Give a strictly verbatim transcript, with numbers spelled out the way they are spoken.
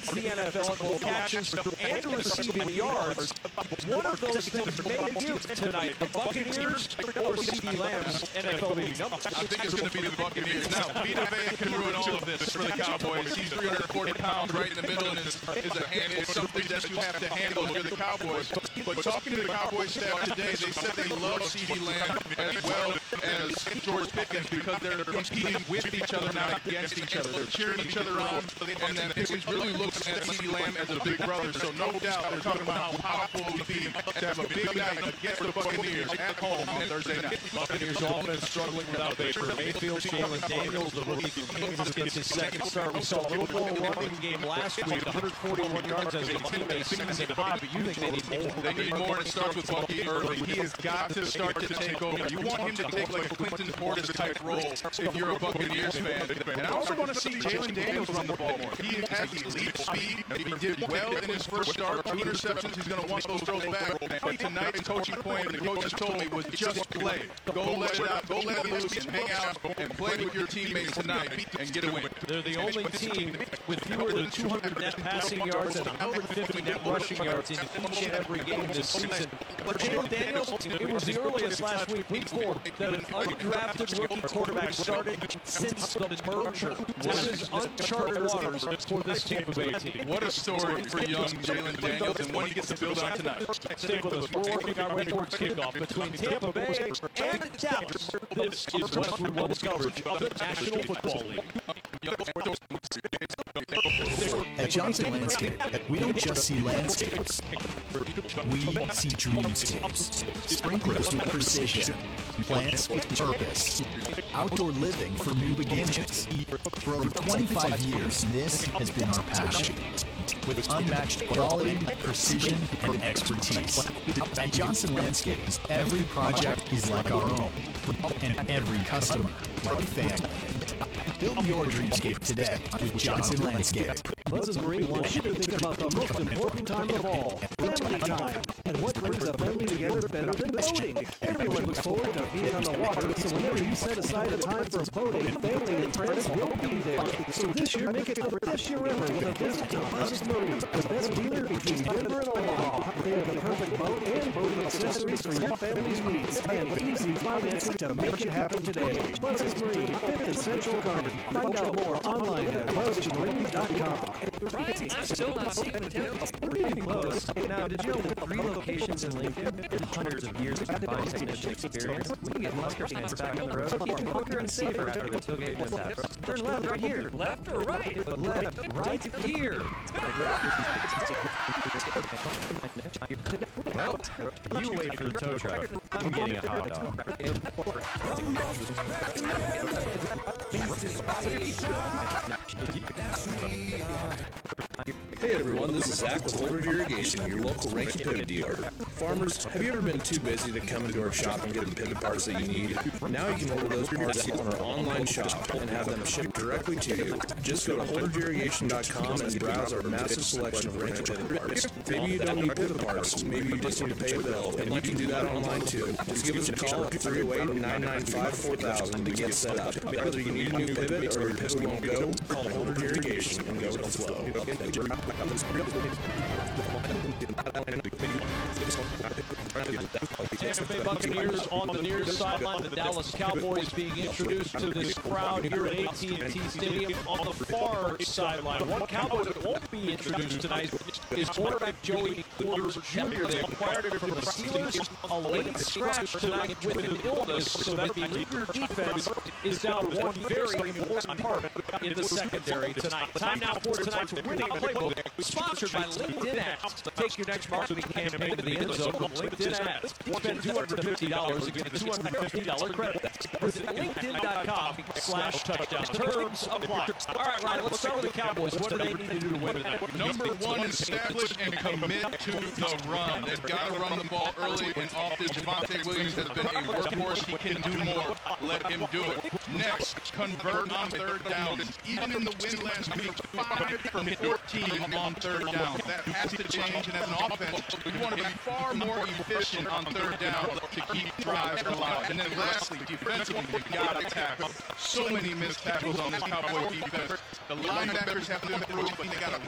the N F L at both catches and receiving yards. One of those things may do tonight, the Buccaneers or CeeDee Lamb's N F L leading numbers. I think it's going to be the Buccaneers. Now, Vita Vea can ruin all of this for the Cowboys. He's three hundred forty pounds right in the middle, and is, is a hand, it's something that you have to handle if you're the Cowboys. But talking to the Cowboys staff today, they said they love CeeDee Lamb as well as George Pickens because they're competing with each other, not against each other. They're cheering each other on, and then Pickens really looks at CeeDee Lamb as a big brother. So no doubt they're talking about how powerful it would be to have a big night against the Buccaneers at home on Thursday night. Buccaneers offense struggling without Baker Mayfield. Jalen Daniels, the rookie from Kansas, gets his second start. We saw a little bit of a running game last week, one hundred forty-one yards as a teammate season high, but you think they need more? They need more, and it starts with Bucky early. He has got to start to take over. You want him to take like a Clinton Portis type role if you're a Buccaneers fan. And I also want to see Jalen Daniels run the ball more. He has elite speed. He did well in his first start. Two interceptions. He's going to want those throws back. Tonight's coaching point, and the coaches told me, was just play. Go let it out. Go let it loose and hang out and play with your teammates tonight and get a win. They're the only team with fewer than two hundred net passing yards and one hundred fifty net rushing yards in each and every game this season. But Jalen Daniels, it was the earliest last week, week four, that an undrafted rookie quarterback started since the merger. This is uncharted waters for this Tampa Bay team. What a story for young Jalen Daniels, and one he gets to build on tonight. Stick with us. We're working our way towards kickoff between Tampa Bay and Dallas. This is Westwood One's coverage of the National Football League. At Johnson Landscape, we don't just see landscapes. We see dreamscapes. Sprinklers with precision. Plants with purpose. Outdoor living for new beginnings. For over twenty-five years, this has been our passion. With unmatched quality, precision, and expertise. At Johnson Landscape, every project is like our own. And every customer like family. Build your dreamscape today with Johnson Landscape. Buzz's Marine wants you to think about the most important time of all, family time. And what brings a family together better than boating? Everyone looks forward to being on the water, so whenever you set aside a time for boating, family and friends will be there. So this year, make it the best year ever with a visit to Buzz's Marine, the best dealer between Denver and Omaha. They have the perfect boat and boating accessories for your family's needs, and easy financing to make it happen today. Buzz's Marine, fifth and Central Garden. Find out more online at buzz marine dot com. Right, I'm still not seeing the tails. We're getting close. Now, did you know that three locations in Lincoln, hundreds of years of combined technician experience, we can get Musker fans back on the road even quicker and safer after the tailgate mishaps. Turn left right here. Left or right? Left, right here. Well, you wait for the tow truck. I'm getting a hot dog. Hey everyone, this is Zach with Holdred Irrigation, your local Rankin pivot dealer. Farmers, have you ever been too busy to come into our shop and get the pivot parts that you need? Now you can order those parts on our online shop and have them shipped directly to you. Just go to holdred irrigation dot com and browse our massive selection of Rankin pivot parts. Maybe you don't need pivot parts, maybe you just need to pay a bill, and you can do that online too. Just give us a call at three oh eight, nine nine five, four thousand to get set up. Whether you need a new pivot or your pivot won't go, call Holdred Irrigation and go with the flow. Tampa Bay Buccaneers on the near sideline. The Dallas Cowboys being introduced to this crowd here at A T and T Stadium on the far sideline. One Cowboy that won't be introduced tonight is quarterback Joey Porter Junior They acquired him from the Steelers. A late scratch tonight with an illness, so that the Leaguer defense is down one very important part in the secondary tonight. Time now for tonight's winning playbook, sponsored by LinkedIn Ads. Take your next marketing campaign to the end zone with LinkedIn Ads. Spend two hundred fifty dollars and get a two hundred fifty dollars credit. Visit linkedin dot com slash touchdown. Terms apply. All right, Ryan, let's start with the Cowboys. What do they need to do to win tonight? Number one, establish and commit to the run. They've got to run the ball early and often. Javonte Williams has been a workhorse. He can do more. Let him do it. Next, convert on third down. Even in the win last week, five from fourteen on third down. That has to change, and as an offense, we want to be far more efficient on third down to keep drives alive. And then lastly, defensively, you got to tackle. So many missed tackles on this Cowboy defense. The linebackers have to improve, but they got to